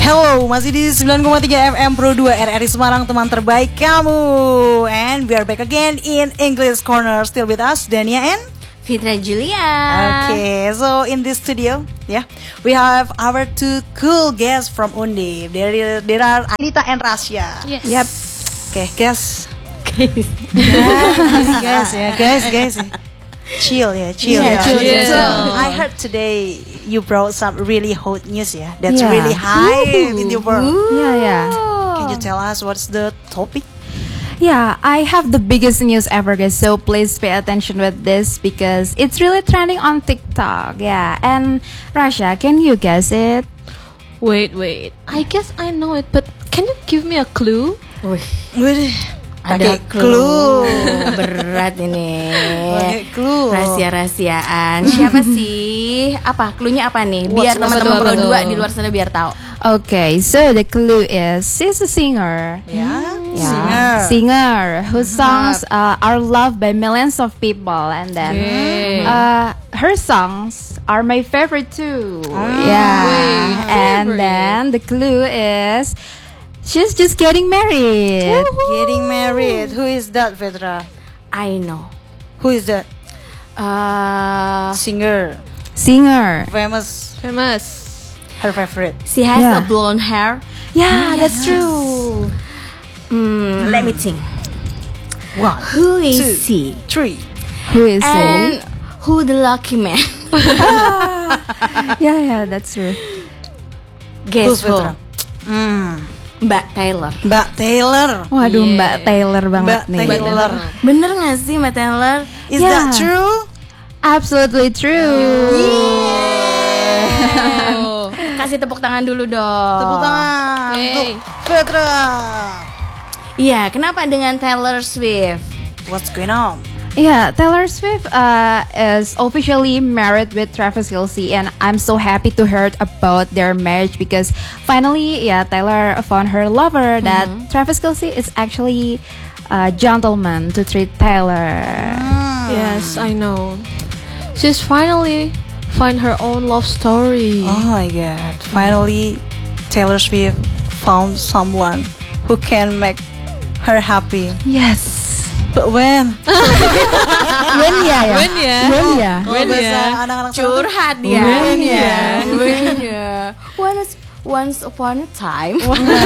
Hello, masih di 9,3 FM Pro 2 RRI Semarang, teman terbaik kamu. And we are back again in English Corner. Still with us, Dania and Fitra Julia. Okay, so in this studio, we have our two cool guests from Undip. There are Anita and Rasya. Yes. Yep. Okay, guys. Guys. Chill. chill. So I heard today you brought some really hot news, that's really high in the world. Yeah. Can you tell us what's the topic? Yeah, I have the biggest news ever, guys. So please pay attention with this because it's really trending on TikTok. Yeah, and Rasha, can you guess it? Wait. I guess I know it, but can you give me a clue? Ada clue. Berat ini. Clue. Rahasia-rahasiaan. Siapa sih? Apa? Cluenya apa nih? Biar teman-teman Pro 2 di luar sana biar tahu. Okay, so the clue is she's a singer. Singer whose songs are loved by millions of people, and then her songs are my favorite too. And then the clue is she's just getting married. Getting married. Who is that, Petra? I know. Who is that? Singer. Famous. Her favorite. She has a blonde hair. Yeah, that's true. Let me think. 1, Who is 2, he? 3. Who is And who the lucky man? Yeah, that's true. Who's Guess who? Petra? Mbak Taylor. Mbak Taylor. Waduh, Mbak Taylor banget nih. Mbak Taylor. Bener gak sih Mbak Taylor? Is that true? Absolutely true. Kasih tepuk tangan dulu dong. Tepuk tangan untuk Petra. Iya, kenapa dengan Taylor Swift? What's going on? Yeah, Taylor Swift is officially married with Travis Kelce, and I'm so happy to hear about their marriage because finally, Taylor found her lover. That Travis Kelce is actually a gentleman to treat Taylor. Yes, I know. She's finally find her own love story. Oh my god. Finally, Taylor Swift found someone who can make her happy. Yes. But when? When ya? Bahasa anak-anak Curhat dia. When ya? Once upon a time.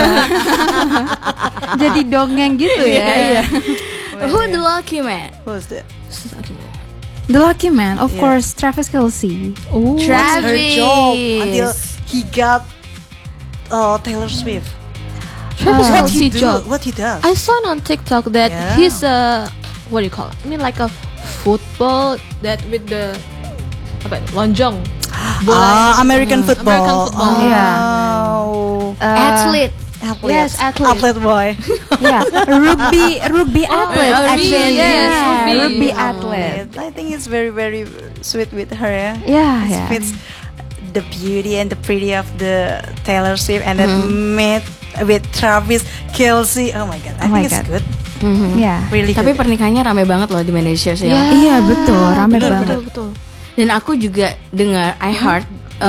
Jadi dongeng gitu ya. Who the lucky man? Who's that? The lucky man, of course, Travis Kelce. What's her Travis. job until he got Taylor Swift? Travis Kelce job. What he does? I saw on TikTok that he's a what do you call it? I mean like a football that with the lonjong. American football. Athlete. Yes, athlete boy. Yeah, rugby athlete actually. Rugby Oh, athlete. I think it's very, very sweet with her. Yeah. Fits the beauty and the pretty of the Taylor Swift, and then met with Travis Kelce. Oh my god, I think it's good. Yeah. Really Tapi good. pernikahannya rame banget loh di media sosial. Iya betul, rame banget. Betul. Dan aku juga dengar, I heard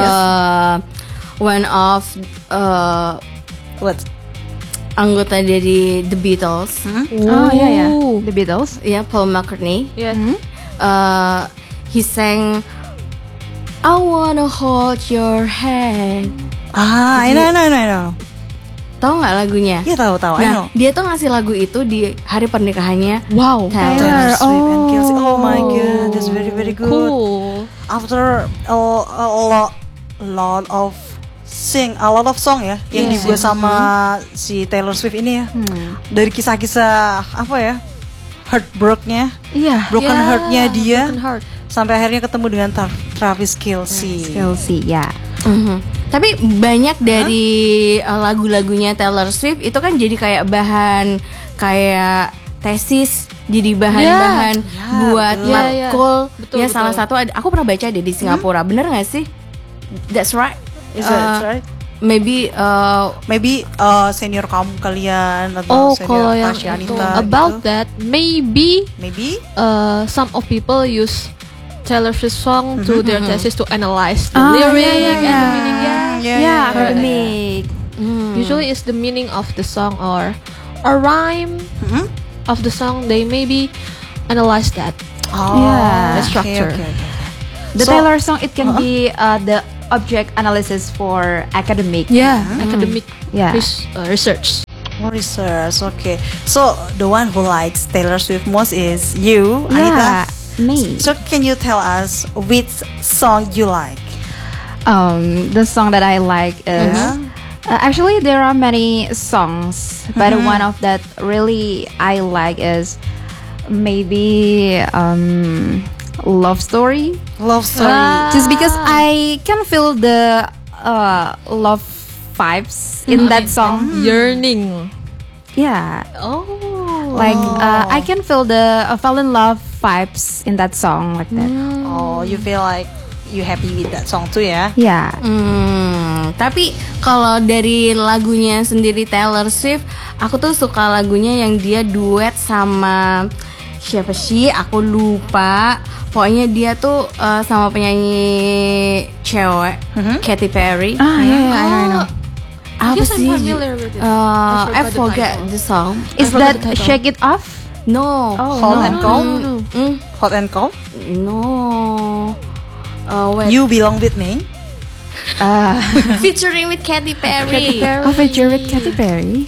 one of What? anggota dari The Beatles, Oh iya. The Beatles. ya Paul McCartney. Yeah. He sang I wanna hold your hand. I know. Tahu nggak lagunya? Yeah, tahu. I know. Nah, dia tuh ngasih lagu itu di hari pernikahannya. Wow, Taylor Swift and Kelce. Oh my Oh. god, that's very, very good. Cool. After a lot of song ya yang dibuat sama si Taylor Swift ini ya. Dari kisah-kisah apa ya? Heartbreak-nya, Iya. broken heart-nya dia, Broken heart. sampai akhirnya ketemu dengan Travis Kelce. Kelce, ya. Tapi banyak dari lagu-lagunya Taylor Swift itu kan jadi kayak bahan kayak tesis, jadi bahan-bahan buat matkul. Betul. Salah satu aku pernah baca deh di Singapura. Bener nggak sih? That's right. Is that right? Maybe Senior kamu kalian atau Oh, senior kalau yang Tasya itu Anita about gitu. that, maybe Maybe some of people use Taylor Swift song to their thesis to analyze the Oh, lyric yeah, and the meaning. Yeah, academic. Usually it's the meaning of the song or a rhyme of the song. They maybe analyze that. Oh, Yeah. The structure. Okay. The So- Taylor song, it can be the object analysis for academic. Yeah, academic Yeah. research. More research. Okay. So the one who likes Taylor Swift most is you, Yeah, Anita. me. So can you tell us which song you like? The song that I like is actually there are many songs, but one of that really I like is maybe Love Story. Love story. Just because I can feel the love vibes in that song. Yearning. Yeah, Oh. like I can feel the fall in love vibes in that song like that. Oh, you feel like you happy with that song too ya? Yeah. Tapi kalau dari lagunya sendiri Taylor Swift, aku tuh suka lagunya yang dia duet sama siapa sih? Aku lupa. Pokoknya dia tuh sama penyanyi cewek, Katy Perry. Ah, yeah, I know. Apa Yes, I'm sih? familiar with it. I the forgot title. the song. Is forgot that the title. Shake It Off? No, Hot and cold. Mm, Hot and cold. no. Wait. You belong with me. Featuring with Katy Perry. Oh, feature with Katy Perry.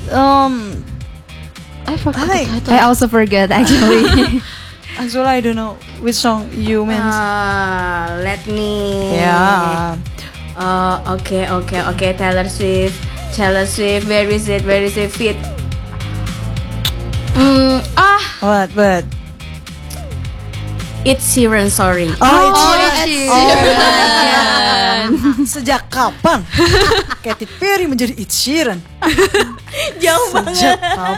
I forgot I- the title. I also forget actually. Actually, I don't know which song you meant. Let me. Yeah. Okay. Taylor Swift. Where is it? Fit. What? It's Sheeran. Sorry. Sejak kapan Katy Perry menjadi Ed Sheeran? Jauh Sejak kapan?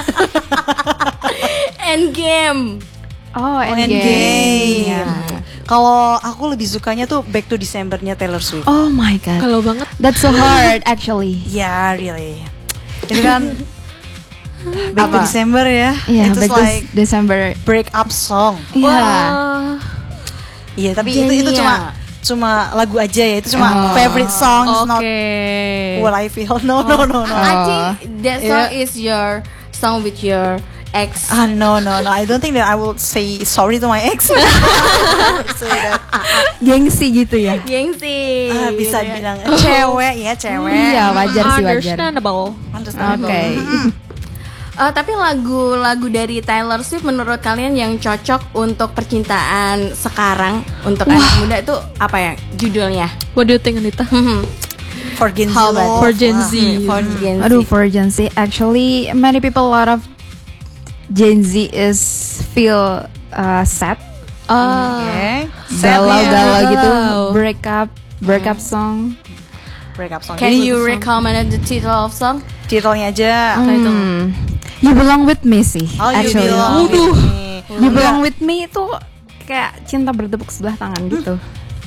Endgame. Oh, Endgame. Yeah. Kalau aku lebih sukanya tuh Back to December-nya Taylor Swift. Oh my god. Kalau banget. That's so hard actually. Yeah, really. Itu kan Back to December ya. Yeah, It's because like December. break up song. Yeah. Iya, tapi itu Genial. cuma lagu aja ya. Itu cuma favorite song, it's not what I feel. No. I think that song is your song with your ex. No. I don't think that I will say sorry to my ex. Say that. Gengsi gitu ya. Gengsi. Bisa gitu ya. bilang cewek ya, cewek. Iya, wajar sih wajar. Understandable. Understandable. Oke. Tapi lagu-lagu dari Taylor Swift menurut kalian yang cocok untuk percintaan sekarang untuk anak muda itu apa ya judulnya? What do you think, Anita? For Gen Z. How about love. for Gen Z? For Gen Z. Aduh, for Gen Z, actually many people, a lot of Gen Z is feel sad, Okay. galau-galau gitu, Galau. breakup song. Breakup song. Can Jadi, you recommend the title of song? titelnya aja. You Belong With Me sih, Oh, you actually. belong with me. You Belong With Me itu kayak cinta bertepuk sebelah tangan gitu.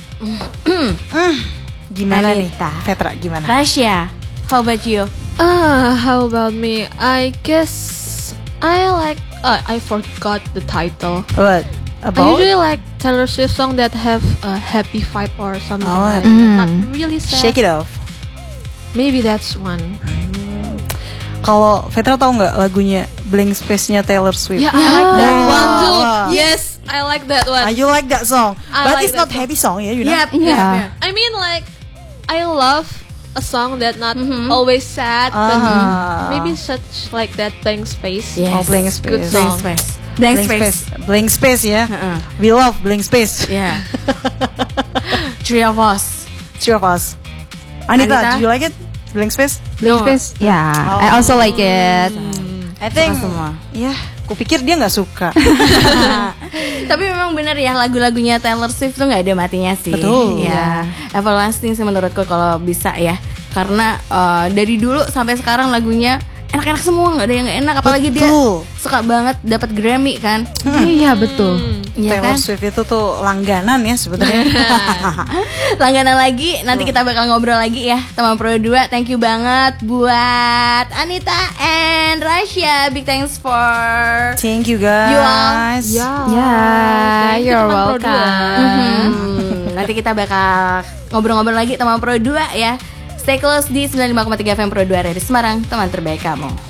Gimana nih? Anita. Petra, gimana? Rasya, how about you? How about me? I guess I like. I forgot the title. What? I About? usually like Taylor Swift song that have a happy vibe or something. Oh, like that. Not really sad. Shake It Off. Maybe that's one. Kalau Petra tahu nggak lagunya Blank Space-nya Taylor Swift? Yeah, I like that one too. Wow. Yes, I like that one. You like that song, I but like it's that not happy song ya, you know? Yep. Yeah. I mean, like, I love a song that not always sad, but maybe such like that blank space. Oh, Blank Good Space. song. Blank space. Blank Space ya. We love Blank Space. Yeah. Three of us. Three of us. Anita, Anita? do you like it? Blank Space? Blank Space, yeah, I also like it. I think. semua. Ya, kupikir dia nggak suka. Tapi memang benar ya lagu-lagunya Taylor Swift tuh nggak ada matinya sih. Betul. Ya, everlasting sih menurutku kalau bisa ya. Karena dari dulu sampai sekarang lagunya enak-enak semua, nggak ada yang nggak enak. Apalagi dia Betul. suka banget dapat Grammy kan. Iya betul. Iya Taylor kan? Swift itu tuh langganan ya sebetulnya. Langganan lagi, nanti kita bakal ngobrol lagi ya teman Pro 2. Thank you banget buat Anita and Rasya. Big thanks for Thank you You all. guys. Yeah, Thank you, you're teman Pro welcome. Nanti kita bakal ngobrol-ngobrol lagi teman Pro 2 ya. Stay close di 95,3 FM Pro 2 Radio Semarang, teman terbaik kamu.